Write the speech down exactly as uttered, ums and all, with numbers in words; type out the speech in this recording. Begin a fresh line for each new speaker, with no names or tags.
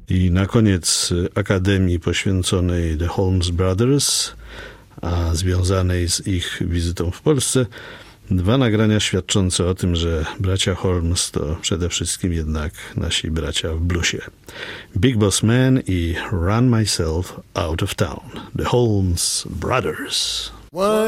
I na koniec Akademii poświęconej The Holmes Brothers, a związanej z ich wizytą w Polsce, dwa nagrania świadczące o tym, że bracia Holmes to przede wszystkim jednak nasi bracia w bluesie. Big Boss Man i Run Myself Out of Town. The Holmes Brothers.